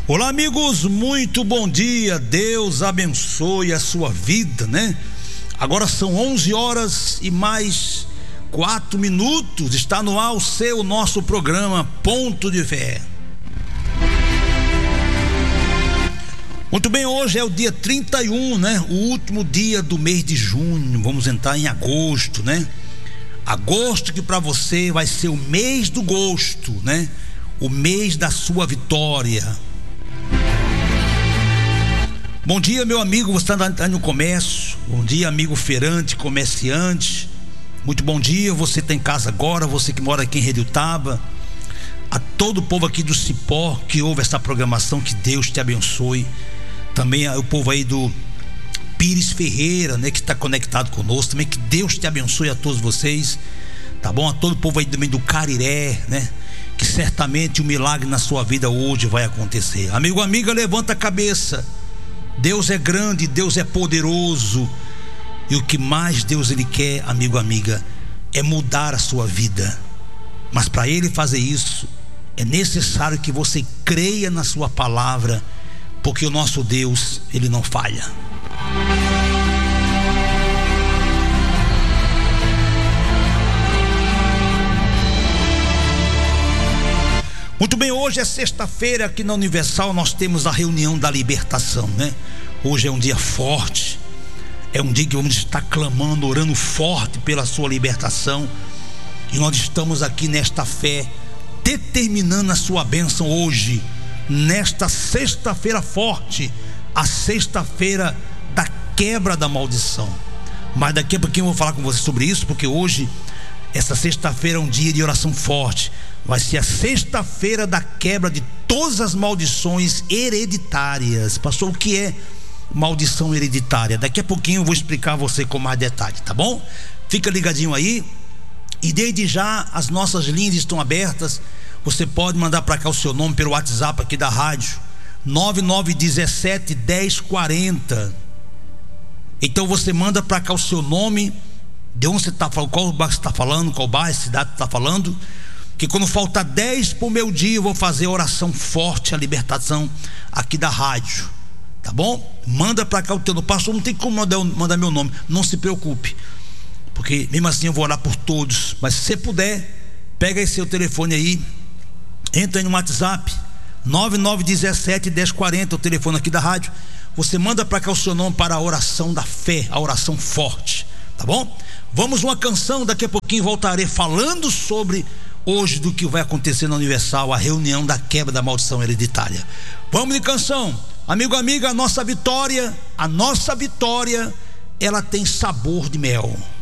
Olá, amigos, muito bom dia. Deus abençoe a sua vida, né? Agora são 11 horas e mais 4 minutos. Está no ar o nosso programa Ponto de Fé. Muito bem, hoje é o dia 31, né? O último dia do mês de junho. Vamos entrar em agosto, né? Agosto, que para você vai ser o mês do gosto, né? O mês da sua vitória. Bom dia, meu amigo, você está no comércio. Bom dia, amigo feirante, comerciante. Muito bom dia, você está em casa agora, você que mora aqui em Redutaba. A todo o povo aqui do Cipó que ouve essa programação, que Deus te abençoe. Também o povo aí do Pires Ferreira, né, que está conectado conosco. Também que Deus te abençoe a todos vocês, tá bom? A todo o povo aí também do Cariré, né? Que certamente um milagre na sua vida hoje vai acontecer. Amigo, amiga, levanta a cabeça. Deus é grande, Deus é poderoso. E o que mais Deus ele quer, amigo, amiga, é mudar a sua vida. Mas para ele fazer isso, é necessário que você creia na sua palavra, porque o nosso Deus, ele não falha. Muito bem, hoje é sexta-feira. Aqui na Universal nós temos a reunião da libertação, né? Hoje é um dia forte. É um dia que vamos estar clamando, orando forte pela sua libertação. E nós estamos aqui nesta fé, determinando a sua bênção hoje, nesta sexta-feira forte, a sexta-feira da quebra da maldição. Mas daqui a pouquinho eu vou falar com você sobre isso, porque hoje, essa sexta-feira é um dia de oração forte. Vai ser a sexta-feira da quebra de todas as maldições hereditárias. Pastor, o que é maldição hereditária? Daqui a pouquinho eu vou explicar a você com mais detalhe, tá bom? Fica ligadinho aí. E desde já as nossas linhas estão abertas. Você pode mandar para cá o seu nome pelo WhatsApp aqui da rádio, 9917-1040. Então você manda para cá o seu nome, de onde você está falando, qual bairro você está falando, qual bairro, cidade você está falando. Que quando faltar 10 para o meu dia, eu vou fazer oração forte, a libertação aqui da rádio, tá bom? Manda para cá o teu nome. Pastor, não tem como mandar meu nome. Não se preocupe, porque mesmo assim eu vou orar por todos. Mas se você puder, pega aí seu telefone aí, entra aí no WhatsApp, 9917-1040, o telefone aqui da rádio. Você manda para cá o seu nome para a oração da fé, a oração forte, tá bom? Vamos uma canção, daqui a pouquinho voltarei falando sobre hoje do que vai acontecer na Universal, a reunião da quebra da maldição hereditária. Vamos de canção. Amigo, amiga, a nossa vitória, ela tem sabor de mel.